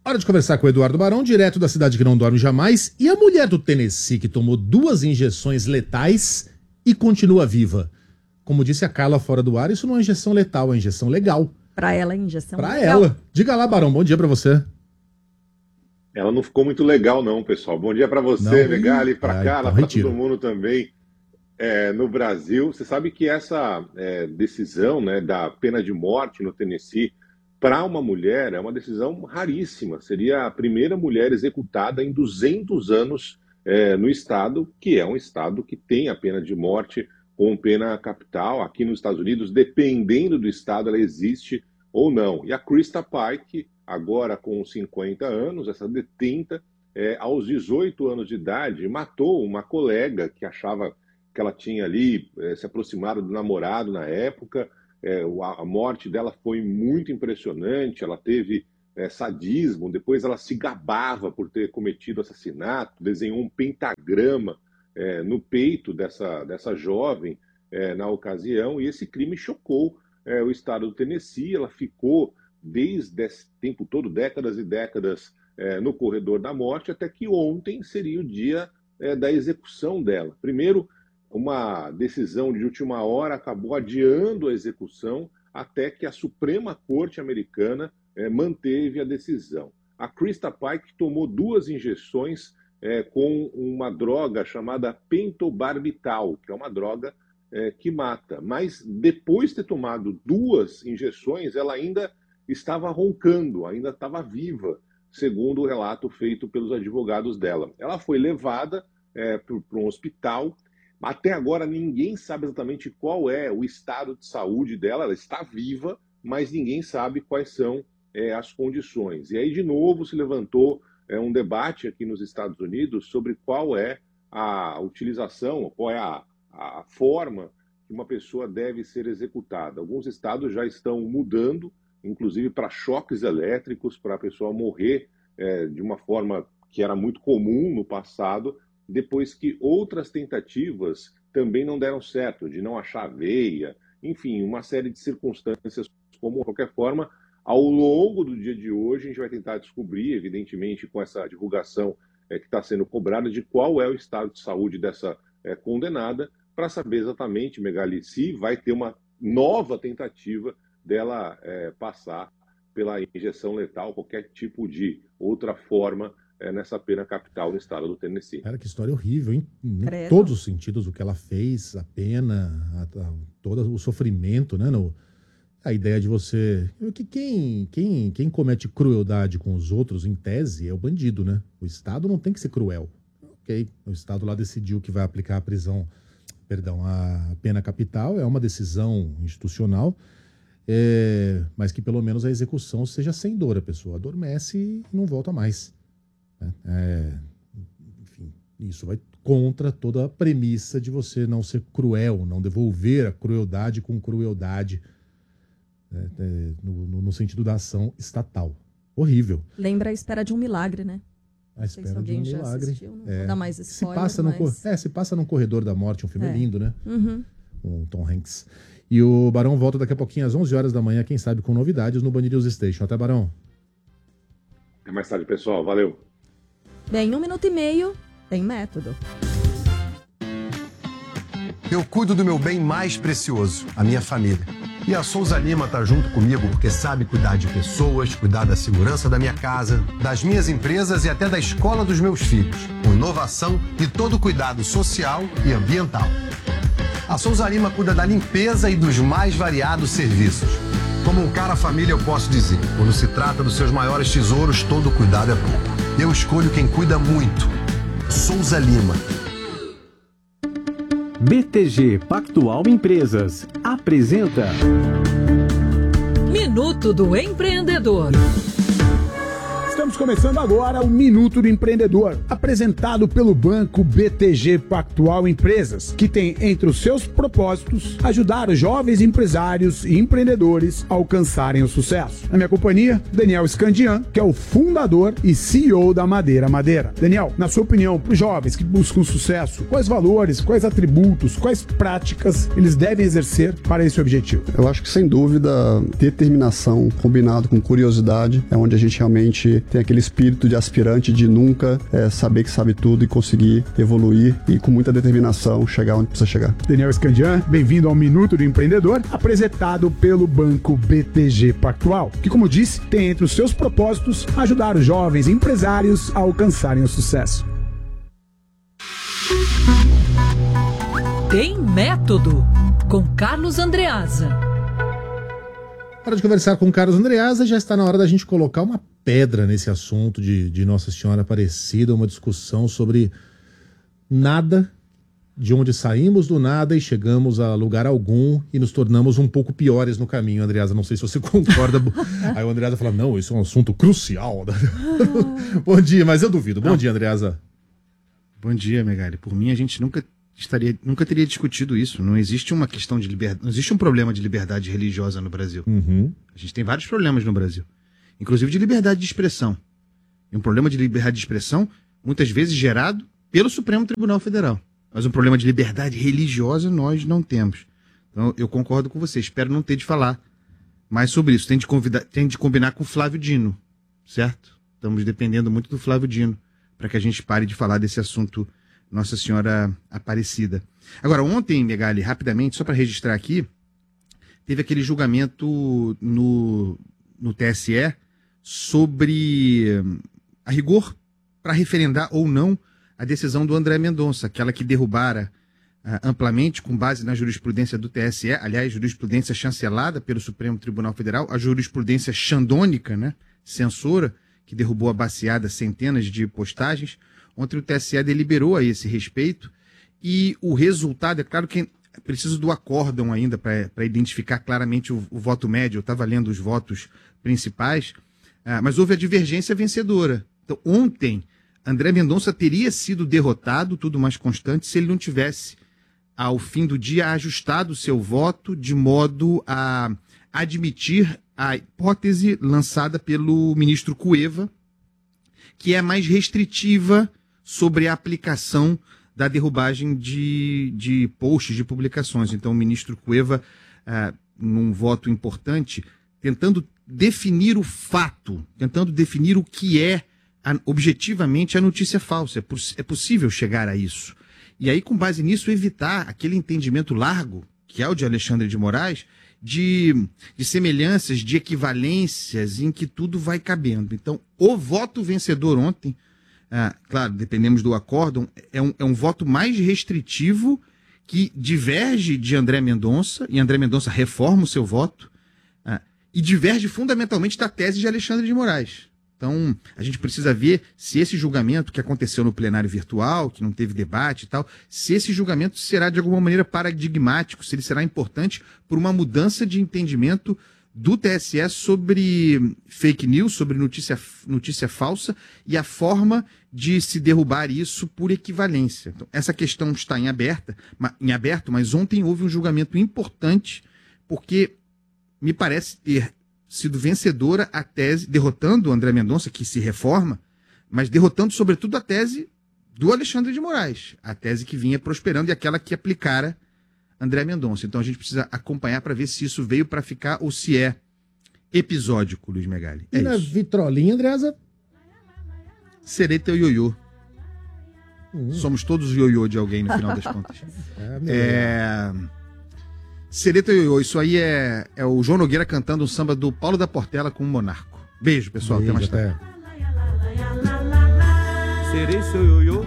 Hora de conversar com o Eduardo Barão, direto da cidade que não dorme jamais. E a mulher do Tennessee que tomou 2 injeções letais e continua viva. Como disse a Carla fora do ar, isso não é injeção letal, é injeção legal. Pra ela, é injeção pra legal. Ela. Diga lá, Barão, bom dia pra você. Ela não ficou muito legal não, pessoal. Bom dia pra você, Megali, pra Carla, pra todo mundo também. No Brasil, você sabe que essa decisão, né, da pena de morte no Tennessee para uma mulher é uma decisão raríssima. Seria a primeira mulher executada em 200 anos no estado, que é um estado que tem a pena de morte com pena capital. Aqui nos Estados Unidos, dependendo do estado, ela existe ou não. E a Krista Pike, agora com 50 anos, essa detenta, aos 18 anos de idade, matou uma colega que achava que ela tinha ali se aproximado do namorado na época. A morte dela foi muito impressionante, ela teve sadismo, depois ela se gabava por ter cometido assassinato, desenhou um pentagrama no peito dessa jovem na ocasião, e esse crime chocou o estado do Tennessee. Ela ficou desde esse tempo todo, décadas e décadas, no corredor da morte, até que ontem seria o dia da execução dela. Primeiro, uma decisão de última hora acabou adiando a execução até que a Suprema Corte Americana manteve a decisão. A Krista Pike tomou 2 injeções com uma droga chamada pentobarbital, que é uma droga que mata. Mas depois de ter tomado 2 injeções, ela ainda estava roncando, ainda estava viva, segundo o relato feito pelos advogados dela. Ela foi levada para um hospital. Até agora ninguém sabe exatamente qual é o estado de saúde dela. Ela está viva, mas ninguém sabe quais são as condições. E aí, de novo, se levantou um debate aqui nos Estados Unidos sobre qual é a utilização, qual é a forma que uma pessoa deve ser executada. Alguns estados já estão mudando, inclusive para choques elétricos, para a pessoa morrer de uma forma que era muito comum no passado, depois que outras tentativas também não deram certo, de não achar veia, enfim, uma série de circunstâncias. Como, de qualquer forma, ao longo do dia de hoje, a gente vai tentar descobrir, evidentemente, com essa divulgação que está sendo cobrada, de qual é o estado de saúde dessa condenada, para saber exatamente, Megali, se vai ter uma nova tentativa dela passar pela injeção letal, qualquer tipo de outra forma nessa pena capital no estado do Tennessee. Cara, que história horrível, hein? Em todos os sentidos, o que ela fez, a pena, todo o sofrimento, né? A ideia de você... Quem comete crueldade com os outros, em tese, é o bandido, né? O Estado não tem que ser cruel. Ok, o Estado lá decidiu que vai aplicar a pena capital, é uma decisão institucional, mas que pelo menos a execução seja sem dor. A pessoa adormece e não volta mais. Enfim, isso vai contra toda a premissa de você não ser cruel, não devolver a crueldade com crueldade, no sentido da ação estatal. Horrível. Lembra a espera de um milagre, né? A espera de um milagre. Assistiu, não vou dar mais spoiler, se passa num corredor da morte, um filme lindo, né? Uhum. Com o Tom Hanks. E o Barão volta daqui a pouquinho às 11 horas da manhã, quem sabe com novidades no Band News Station. Até, Barão. Até mais tarde, pessoal. Valeu. Bem, 1 minuto e meio, tem método. Eu cuido do meu bem mais precioso, a minha família. E a Souza Lima tá junto comigo porque sabe cuidar de pessoas, cuidar da segurança da minha casa, das minhas empresas e até da escola dos meus filhos, com inovação e todo cuidado social e ambiental. A Souza Lima cuida da limpeza e dos mais variados serviços. Como um cara família, eu posso dizer, quando se trata dos seus maiores tesouros, todo cuidado é pouco. Eu escolho quem cuida muito. Souza Lima. BTG Pactual Empresas apresenta Minuto do Empreendedor. Estamos começando agora o Minuto do Empreendedor, apresentado pelo Banco BTG Pactual Empresas, que tem entre os seus propósitos ajudar os jovens empresários e empreendedores a alcançarem o sucesso. Na minha companhia, Daniel Scandian, que é o fundador e CEO da Madeira Madeira. Daniel, na sua opinião, para os jovens que buscam sucesso, quais valores, quais atributos, quais práticas eles devem exercer para esse objetivo? Eu acho que, sem dúvida, determinação combinado com curiosidade é onde a gente realmente tem aquele espírito de aspirante de nunca saber que sabe tudo e conseguir evoluir e com muita determinação chegar onde precisa chegar. Daniel Scandian, bem-vindo ao Minuto do Empreendedor, apresentado pelo Banco BTG Pactual, que, como disse, tem entre os seus propósitos ajudar os jovens empresários a alcançarem o sucesso. Tem Método, com Carlos Andreasa. Hora de conversar com o Carlos Andreasa, já está na hora da gente colocar uma pedra nesse assunto de Nossa Senhora Aparecida, uma discussão sobre nada, de onde saímos do nada e chegamos a lugar algum e nos tornamos um pouco piores no caminho, Andreasa. Não sei se você concorda. Aí o Andreasa fala, não, isso é um assunto crucial. Bom dia, mas eu duvido. Bom dia, Andreasa. Bom dia, Megali. Por mim, a gente nunca teria discutido isso. Não existe uma questão de liberdade, não existe um problema de liberdade religiosa no Brasil. Uhum. A gente tem vários problemas no Brasil, inclusive de liberdade de expressão. E um problema de liberdade de expressão, muitas vezes gerado pelo Supremo Tribunal Federal. Mas um problema de liberdade religiosa nós não temos. Então, eu concordo com você. Espero não ter de falar mais sobre isso. Tem de combinar com o Flávio Dino, certo? Estamos dependendo muito do Flávio Dino para que a gente pare de falar desse assunto Nossa Senhora Aparecida. Agora, ontem, Megali, rapidamente, só para registrar aqui, teve aquele julgamento no TSE sobre a rigor para referendar ou não a decisão do André Mendonça, aquela que derrubara amplamente, com base na jurisprudência do TSE, aliás, jurisprudência chancelada pelo Supremo Tribunal Federal, a jurisprudência xandônica, né, censora, que derrubou a baseada centenas de postagens. Ontem o TSE deliberou a esse respeito e o resultado, é claro que é preciso do acórdão ainda para identificar claramente o voto médio. Eu estava lendo os votos principais, mas houve a divergência vencedora. Então, ontem, André Mendonça teria sido derrotado, tudo mais constante, se ele não tivesse, ao fim do dia, ajustado seu voto de modo a admitir a hipótese lançada pelo ministro Cueva, que é mais restritiva sobre a aplicação da derrubagem de posts, de publicações. Então, o ministro Cueva, num voto importante, tentando definir o fato, tentando definir o que é objetivamente a notícia falsa. É possível chegar a isso. E aí, com base nisso, evitar aquele entendimento largo, que é o de Alexandre de Moraes, de semelhanças, de equivalências, em que tudo vai cabendo. Então, o voto vencedor ontem, claro, dependemos do acórdão, é um voto mais restritivo, que diverge de André Mendonça, e André Mendonça reforma o seu voto, e diverge fundamentalmente da tese de Alexandre de Moraes. Então, a gente precisa ver se esse julgamento que aconteceu no plenário virtual, que não teve debate e tal, se esse julgamento será de alguma maneira paradigmático, se ele será importante por uma mudança de entendimento do TSE sobre fake news, sobre notícia falsa e a forma de se derrubar isso por equivalência. Então, essa questão está em aberto, mas ontem houve um julgamento importante, porque me parece ter sido vencedora a tese, derrotando o André Mendonça, que se reforma, mas derrotando sobretudo a tese do Alexandre de Moraes, a tese que vinha prosperando e aquela que aplicara André Mendonça. Então a gente precisa acompanhar para ver se isso veio para ficar ou se é episódico, Luiz Megali. E na vitrolinha, Andreasa? Serei teu ioiô. Somos todos ioiô de alguém no final das contas. Sereta Ioiô, isso aí é o João Nogueira cantando um samba do Paulo da Portela com o Monarco. Beijo, pessoal. Até mais tarde. Serei seu ioiô.